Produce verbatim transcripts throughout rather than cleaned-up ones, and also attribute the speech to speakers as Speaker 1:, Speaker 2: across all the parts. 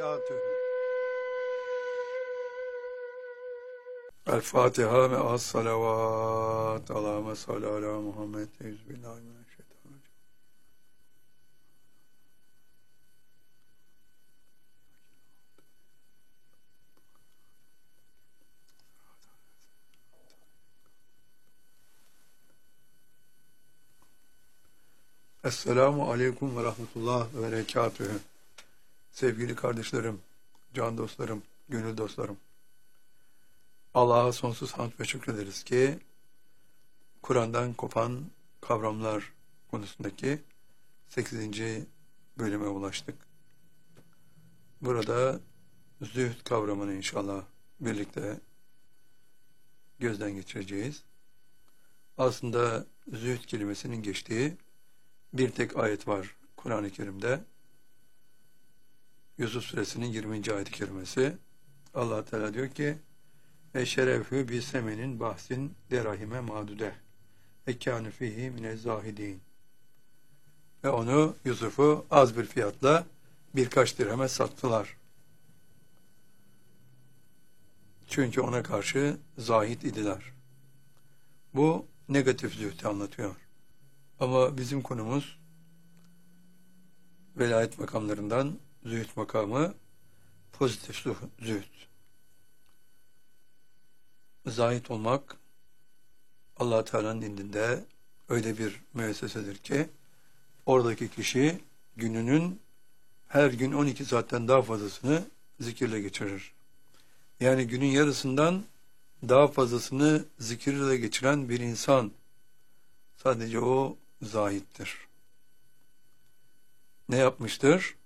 Speaker 1: berekatühü. El Fatiha ve as salavat. Allahümme salli ala Muhammed. Euzubillahimineşşeytanirracim. Esselamu aleyküm ve rahmetullah ve berekatühü. Sevgili kardeşlerim, can dostlarım, gönül dostlarım. Allah'a sonsuz hamd ve şükrederiz ki Kur'an'dan kopan kavramlar konusundaki sekizinci bölüme ulaştık. Burada zühd kavramını inşallah birlikte gözden geçireceğiz. Aslında zühd kelimesinin geçtiği bir tek ayet var Kur'an-ı Kerim'de. Yusuf Suresinin yirminci ayet-i kerimesi. Allah Teala diyor ki: "Ve şerefü bi semenin bahsin derahime madude ve kâne fihi mine zahidin." Ve onu, Yusuf'u az bir fiyatla birkaç dirheme sattılar. Çünkü ona karşı zahid idiler. Bu negatif zühdü anlatıyor. Ama bizim konumuz velayet makamlarından zühd makamı, pozitif zühd. Zahid olmak Allah Teala'nın indinde öyle bir müessesedir ki oradaki kişi gününün her gün on iki saatten daha fazlasını zikirle geçirir. Yani günün yarısından daha fazlasını zikirle geçiren bir insan, sadece o zahittir. Ne yapmıştır?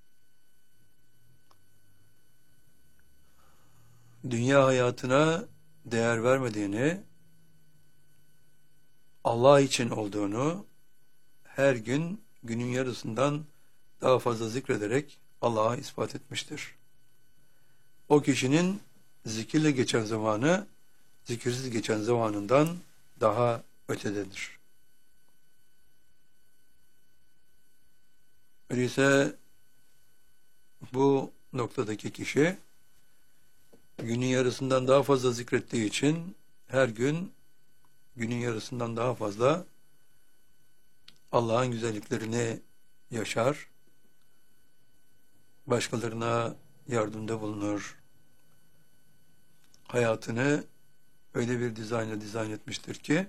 Speaker 1: Dünya hayatına değer vermediğini, Allah için olduğunu her gün günün yarısından daha fazla zikrederek Allah'a ispat etmiştir. O kişinin zikirle geçen zamanı zikirsiz geçen zamanından daha ötededir. Öyleyse bu noktadaki kişi günün yarısından daha fazla zikrettiği için her gün günün yarısından daha fazla Allah'ın güzelliklerini yaşar, başkalarına yardımda bulunur, hayatını öyle bir dizaynla dizayn etmiştir ki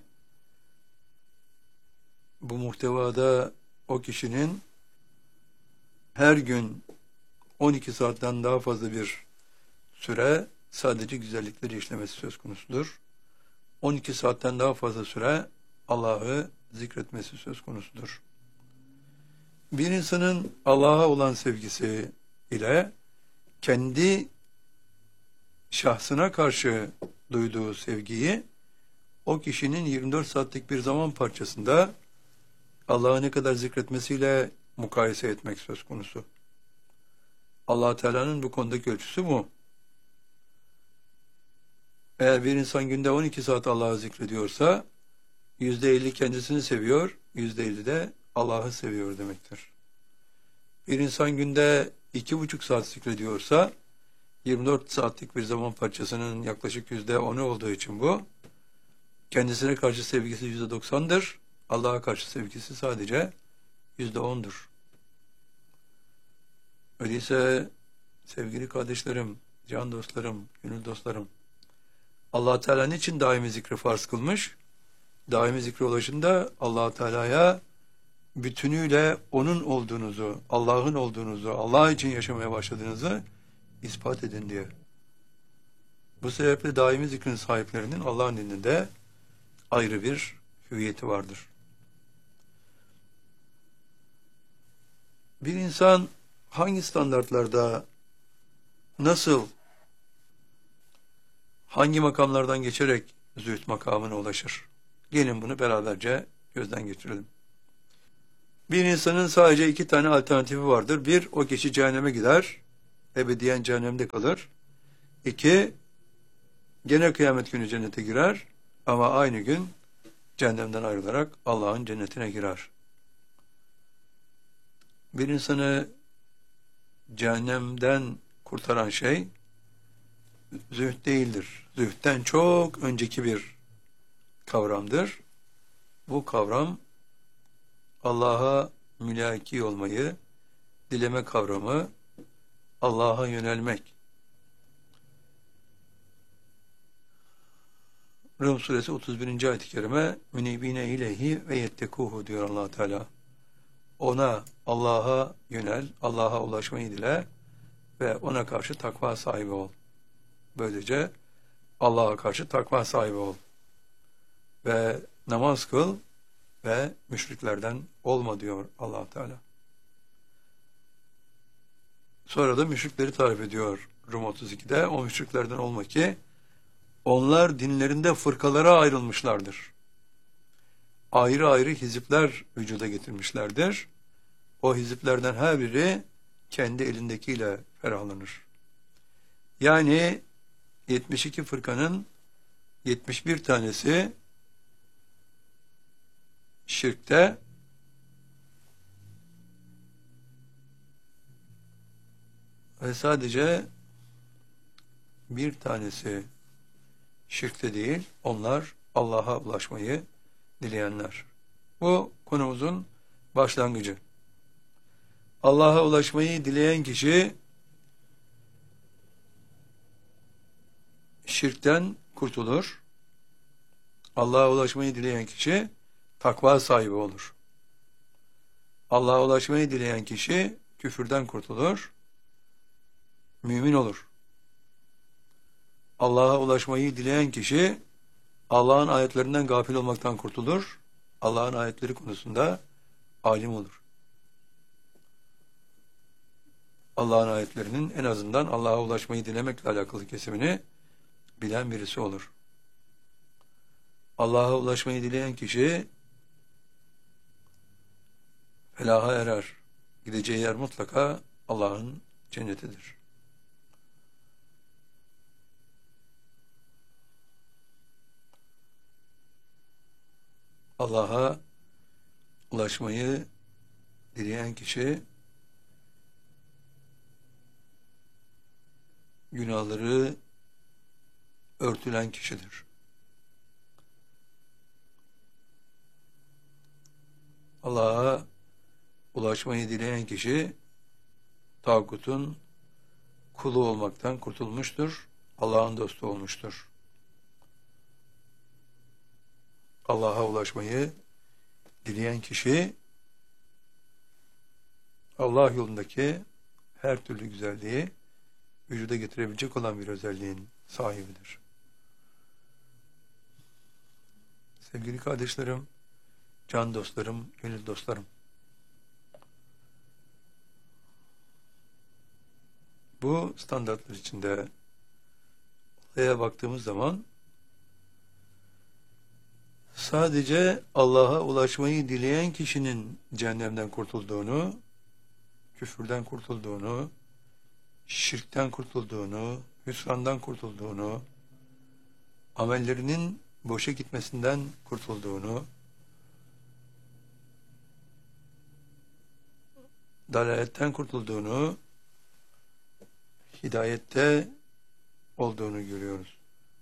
Speaker 1: bu muhtevada o kişinin her gün on iki saatten daha fazla bir süre sadece güzellikleri işlemesi söz konusudur. on iki saatten daha fazla süre Allah'ı zikretmesi söz konusudur. Bir insanın Allah'a olan sevgisi ile kendi şahsına karşı duyduğu sevgiyi o kişinin yirmi dört saatlik bir zaman parçasında Allah'ı ne kadar zikretmesiyle mukayese etmek söz konusu. Allah Teala'nın bu konudaki ölçüsü bu. Eğer bir insan günde on iki saat Allah'ı zikrediyorsa yüzde elli kendisini seviyor, yüzde elli de Allah'ı seviyor demektir. Bir insan günde iki buçuk saat zikrediyorsa yirmi dört saatlik bir zaman parçasının yaklaşık yüzde onu olduğu için bu, kendisine karşı sevgisi yüzde doksandır, Allah'a karşı sevgisi sadece yüzde ondur. Öyleyse sevgili kardeşlerim, can dostlarım, gönül dostlarım, Allah Teala niçin daimi zikri farz kılmış? Daimi zikre ulaşında Allah Teala'ya bütünüyle onun olduğunuzu, Allah'ın olduğunuzu, Allah için yaşamaya başladığınızı ispat edin diye. Bu sebeple daimi zikrin sahiplerinin Allah'ın indinde ayrı bir hüviyeti vardır. Bir insan hangi standartlarda, nasıl, hangi makamlardan geçerek zühd makamına ulaşır? Gelin bunu beraberce gözden geçirelim. Bir insanın sadece iki tane alternatifi vardır. Bir, o kişi cehenneme gider, ebediyen cehennemde kalır. İki, gene kıyamet günü cennete girer ama aynı gün cehennemden ayrılarak Allah'ın cennetine girer. Bir insanı cehennemden kurtaran şey zühd değildir. Zühdten çok önceki bir kavramdır. Bu kavram Allah'a mülaki olmayı, dileme kavramı, Allah'a yönelmek. Rum suresi otuz birinci ayet-i kerime münibine ileyhi ve yettekuhu diyor Allah Teala. Ona, Allah'a yönel, Allah'a ulaşmayı dile ve ona karşı takva sahibi ol. Böylece Allah'a karşı takva sahibi ol. Ve namaz kıl ve müşriklerden olma diyor Allah Teala. Sonra da müşrikleri tarif ediyor Rum otuz ikide. O müşriklerden olma ki onlar dinlerinde fırkalara ayrılmışlardır. Ayrı ayrı hizipler vücuda getirmişlerdir. O hiziplerden her biri kendi elindekiyle ferahlanır. Yani yetmiş iki fırkanın yetmiş bir tanesi şirkte, ve sadece bir tanesi şirkte değil, onlar Allah'a ulaşmayı dileyenler. Bu konumuzun başlangıcı. Allah'a ulaşmayı dileyen kişi şirkten kurtulur. Allah'a ulaşmayı dileyen kişi takva sahibi olur. Allah'a ulaşmayı dileyen kişi küfürden kurtulur, mümin olur. Allah'a ulaşmayı dileyen kişi Allah'ın ayetlerinden gafil olmaktan kurtulur, Allah'ın ayetleri konusunda alim olur. Allah'ın ayetlerinin en azından Allah'a ulaşmayı dilemekle alakalı kesimini bilen birisi olur. Allah'a ulaşmayı dileyen kişi felaha erer. Gideceği yer mutlaka Allah'ın cennetidir. Allah'a ulaşmayı dileyen kişi günahları örtülen kişidir. Allah'a ulaşmayı dileyen kişi tağutun kulu olmaktan kurtulmuştur. Allah'ın dostu olmuştur. Allah'a ulaşmayı dileyen kişi Allah yolundaki her türlü güzelliği vücuda getirebilecek olan bir özelliğin sahibidir. Sevgili kardeşlerim, can dostlarım, gönül dostlarım, bu standartlar içinde olaya baktığımız zaman sadece Allah'a ulaşmayı dileyen kişinin cehennemden kurtulduğunu, küfürden kurtulduğunu, şirkten kurtulduğunu, hüsrandan kurtulduğunu, amellerinin boşa gitmesinden kurtulduğunu, dalaletten kurtulduğunu, hidayette olduğunu görüyoruz.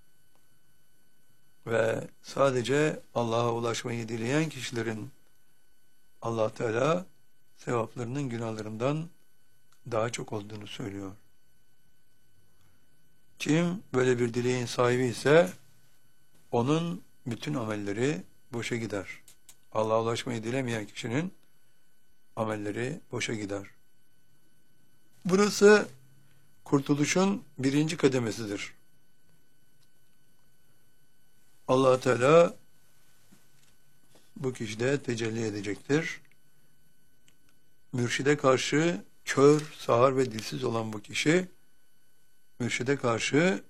Speaker 1: Ve sadece Allah'a ulaşmayı dileyen kişilerin Allah Teala sevaplarının günahlarından daha çok olduğunu söylüyor. Kim böyle bir dileğin sahibi ise onun bütün amelleri boşa gider. Allah'a ulaşmayı dilemeyen kişinin amelleri boşa gider. Burası kurtuluşun birinci kademesidir. Allah Teala bu kişide tecelli edecektir. Mürşide karşı kör, sağır ve dilsiz olan bu kişi, mürşide karşı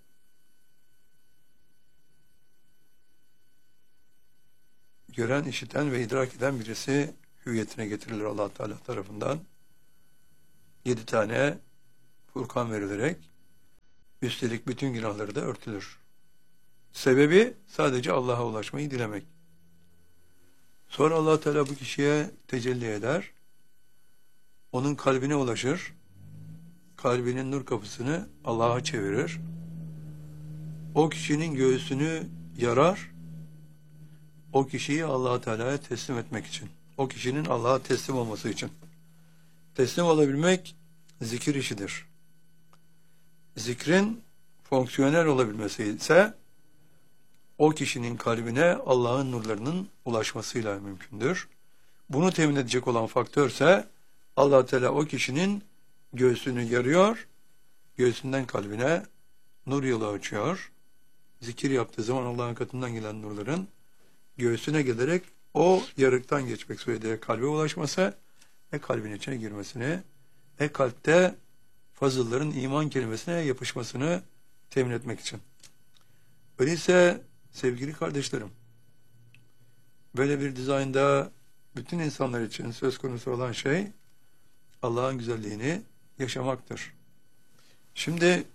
Speaker 1: gören, işiten ve idrak eden birisi hüviyetine getirilir Allah Teala tarafından. Yedi tane Furkan verilerek üstelik bütün günahları da örtülür. Sebebi sadece Allah'a ulaşmayı dilemek. Sonra Allah Teala bu kişiye tecelli eder. Onun kalbine ulaşır. kalbinin nur kapısını Allah'a çevirir. O kişinin göğsünü yarar. O kişiyi Allah Teala'ya teslim etmek için. O kişinin Allah'a teslim olması için. Teslim olabilmek zikir işidir. Zikrin fonksiyonel olabilmesi ise o kişinin kalbine Allah'ın nurlarının ulaşmasıyla mümkündür. Bunu temin edecek olan faktörse Allah Teala o kişinin göğsünü yarıyor, göğsünden kalbine nur yolu açıyor. Zikir yaptığı zaman Allah'ın katından gelen nurların göğsüne gelerek o yarıktan geçmek suretiyle kalbe ulaşması ve kalbin içine girmesini ve kalpte fazılların iman kelimesine yapışmasını temin etmek için. Öyleyse sevgili kardeşlerim, böyle bir dizaynda bütün insanlar için söz konusu olan şey Allah'ın güzelliğini yaşamaktır. Şimdi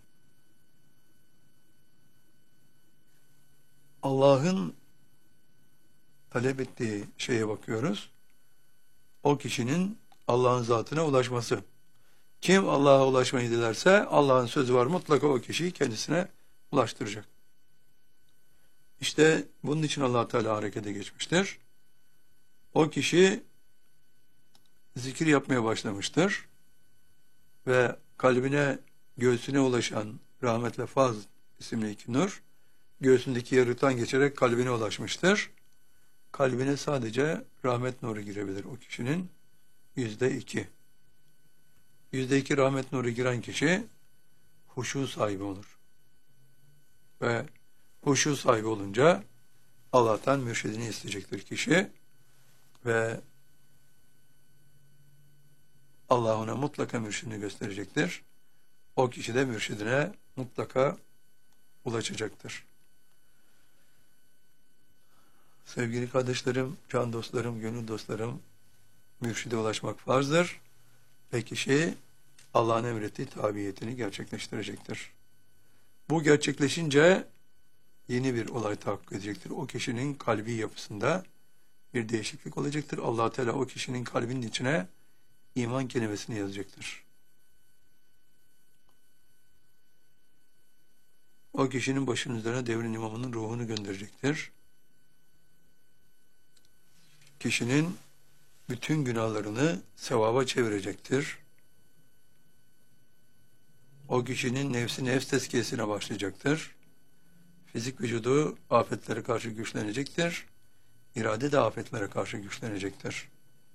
Speaker 1: Allah'ın talep ettiği şeye bakıyoruz. O kişinin Allah'ın zatına ulaşması. Kim Allah'a ulaşmayı dilerse Allah'ın sözü var, mutlaka o kişiyi kendisine ulaştıracak. İşte bunun için Allah Teala harekete geçmiştir. O kişi zikir yapmaya başlamıştır ve kalbine, göğsüne ulaşan rahmet ve faz isimli iki nur göğsündeki yarıktan geçerek kalbine ulaşmıştır. Kalbine sadece rahmet nuru girebilir o kişinin. Yüzde iki. Yüzde iki rahmet nuru giren kişi huşu sahibi olur. Ve huşu sahibi olunca Allah'tan mürşidini isteyecektir kişi ve Allah ona mutlaka mürşidini gösterecektir. O kişi de mürşidine mutlaka ulaşacaktır. Sevgili kardeşlerim, can dostlarım, gönül dostlarım, mürşide ulaşmak farzdır ve kişi Allah'ın emrettiği tabiyetini gerçekleştirecektir. Bu gerçekleşince yeni bir olay tahakkuk edecektir. O kişinin kalbi yapısında bir değişiklik olacaktır. Allah Teala o kişinin kalbinin içine iman kelimesini yazacaktır. O kişinin başının üzerine devrin imamının ruhunu gönderecektir. Kişinin bütün günahlarını sevaba çevirecektir. O kişinin nefsi nefs tezkiyesine başlayacaktır. Fizik vücudu afetlere karşı güçlenecektir. İrade de afetlere karşı güçlenecektir.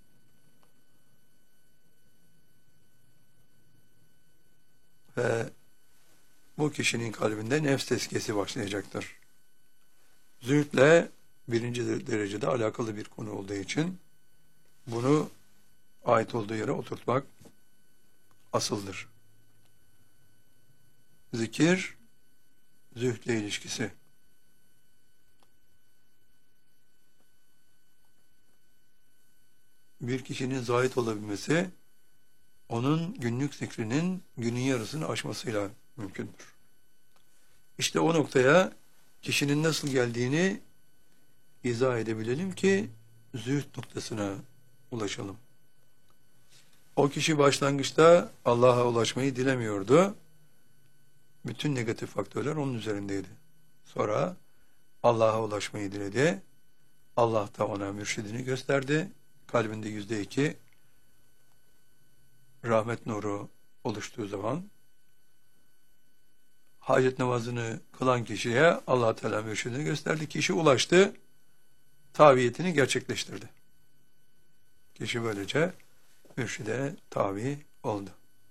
Speaker 1: Ve bu kişinin kalbinde nefs tezkiyesi başlayacaktır. Zühdle birinci derecede alakalı bir konu olduğu için bunu ait olduğu yere oturtmak asıldır. Zikir, zühdle ilişkisi. Bir kişinin zahit olabilmesi, onun günlük zikrinin günün yarısını aşmasıyla mümkündür. İşte o noktaya kişinin nasıl geldiğini izah edebilelim ki zühd noktasına ulaşalım. O kişi başlangıçta Allah'a ulaşmayı dilemiyordu. Bütün negatif faktörler onun üzerindeydi. Sonra Allah'a ulaşmayı diledi. Allah da ona mürşidini gösterdi. Kalbinde yüzde iki rahmet nuru oluştuğu zaman hacet namazını kılan kişiye Allah Teala mürşidini gösterdi. Kişi ulaştı, taviyetini gerçekleştirdi. Kişi böylece mürşide tabi oldu.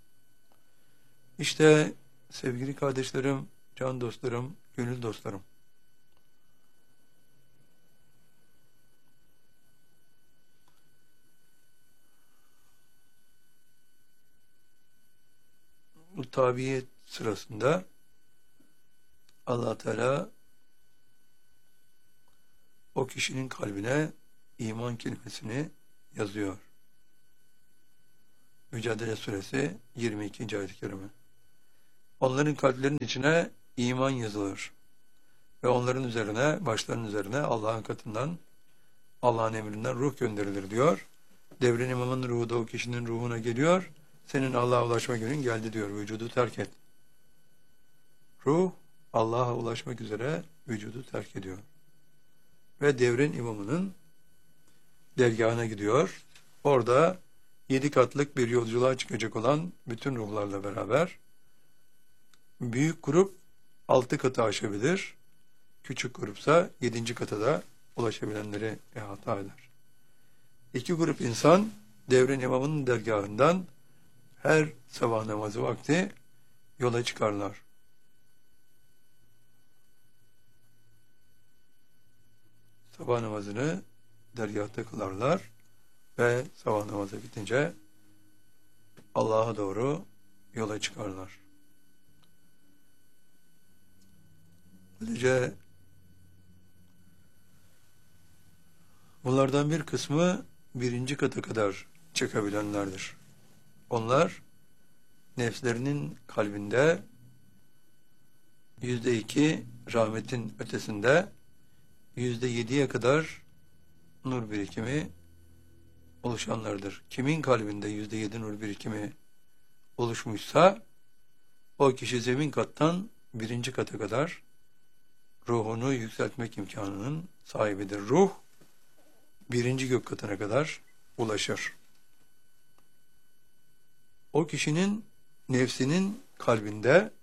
Speaker 1: İşte sevgili kardeşlerim, can dostlarım, gönül dostlarım, bu tabiyet sırasında Allah Teala o kişinin kalbine iman kelimesini yazıyor. Mücadele Suresi yirmi ikinci ayet-i kerime. Onların kalplerinin içine iman yazılır. Ve onların üzerine, başlarının üzerine Allah'ın katından, Allah'ın emrinden ruh gönderilir diyor. Devrin imamın ruhu da o kişinin ruhuna geliyor senin Allah'a ulaşma günün geldi diyor. Vücudu terk et. Ruh Allah'a ulaşmak üzere vücudu terk ediyor. Ve devrin imamının dergahına gidiyor. Orada yedi katlık bir yolculuğa çıkacak olan bütün ruhlarla beraber büyük grup altı katı aşabilir. Küçük grupsa yedinci kata da ulaşabilenleri ihata eder. İki grup insan devrin imamının dergahından her sabah namazı vakti yola çıkarlar. Sabah namazını dergahta kılarlar ve sabah namazı bitince Allah'a doğru yola çıkarlar. Böylece bunlardan bir kısmı birinci kata kadar çıkabilenlerdir. Onlar nefslerinin kalbinde yüzde iki rahmetin ötesinde yüzde yediye kadar nur birikimi oluşanlardır. Kimin kalbinde yüzde yedi nur birikimi oluşmuşsa o kişi zemin kattan birinci kata kadar ruhunu yükseltmek imkanının sahibidir. Ruh birinci gök katına kadar ulaşır. O kişinin nefsinin kalbinde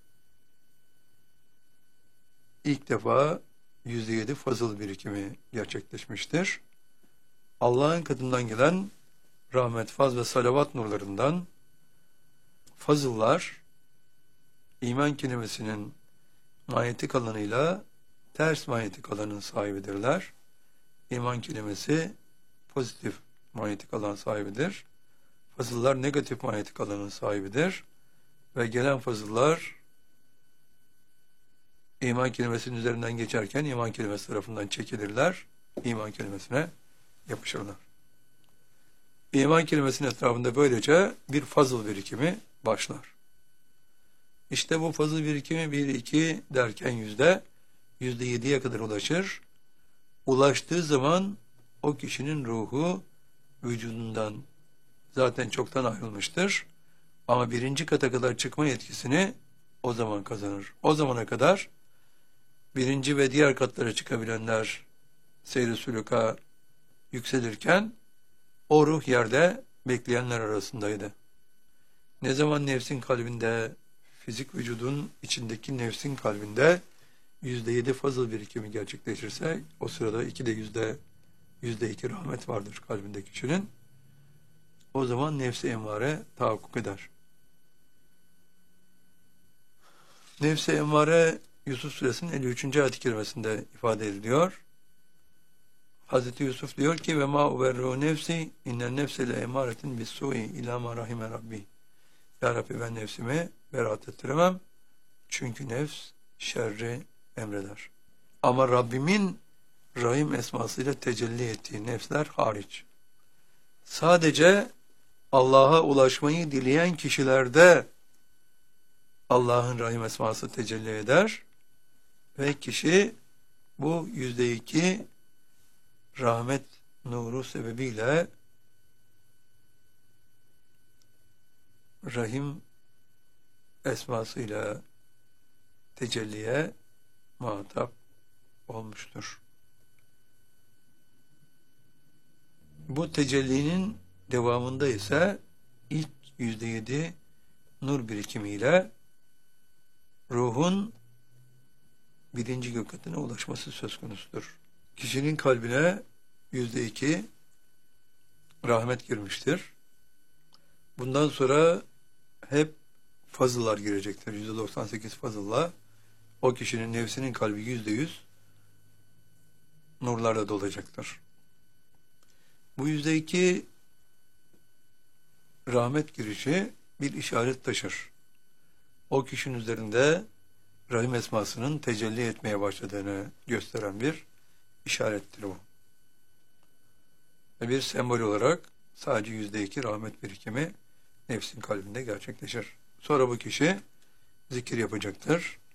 Speaker 1: ilk defa yüzde yedi fazıl birikimi gerçekleşmiştir. Allah'ın katından gelen rahmet, faz ve salavat nurlarından fazıllar iman kelimesinin manyetik alanıyla ters manyetik alanın sahibidirler. İman kelimesi pozitif manyetik alan sahibidir. Fazıllar negatif manyetik alanın sahibidir. Ve gelen fazıllar iman kelimesinin üzerinden geçerken iman kelimesi tarafından çekilirler. İman kelimesine yapışırlar. İman kelimesinin etrafında böylece bir fazıl birikimi başlar. İşte bu fazıl birikimi bir iki derken yüzde yüzde yediye kadar ulaşır. Ulaştığı zaman o kişinin ruhu vücudundan zaten çoktan ayrılmıştır. Ama birinci kata kadar çıkma yetkisini o zaman kazanır. O zamana kadar birinci ve diğer katlara çıkabilenler seyr-i sülûka yükselirken o ruh yerde bekleyenler arasındaydı. Ne zaman nefsin kalbinde, fizik vücudun içindeki nefsin kalbinde yüzde yedi fazıl birikimi gerçekleşirse o sırada iki de yüzde yüzde iki rahmet vardır kalbindeki kişinin. O zaman nefsi emmare tahakkuk eder. Nefsi emmare Yusuf Suresinin elli üçüncü ayet-i kerimesinde ifade ediliyor. Hazreti Yusuf diyor ki ve ma uberru nefsi innen nefse le emaretin bis su'i ila ma rahime rabbi. Ya Rabbi ben nefsimi beraat ettiremem. Çünkü nefs şerri emreder. Ama Rabbimin Rahim esmasıyla tecelli ettiği nefsler hariç. Sadece Allah'a ulaşmayı dileyen kişilerde Allah'ın Rahim esması tecelli eder ve kişi bu yüzde iki rahmet nuru sebebiyle Rahim esmasıyla tecelliye muhatap olmuştur. Bu tecellinin devamında ise ilk yüzde yedi nur birikimiyle ruhun birinci gök katına ulaşması söz konusudur. Kişinin kalbine yüzde iki rahmet girmiştir. Bundan sonra hep fazıllar girecektir. Yüzde doksan sekiz fazılla o kişinin nefsinin kalbi yüzde yüz nurlarla dolacaktır. Bu yüzde iki rahmet girişi bir işaret taşır. O kişinin üzerinde Rahim esmasının tecelli etmeye başladığını gösteren bir işarettir bu. Ve bir sembol olarak sadece yüzde iki rahmet birikimi nefsin kalbinde gerçekleşir. Sonra bu kişi zikir yapacaktır.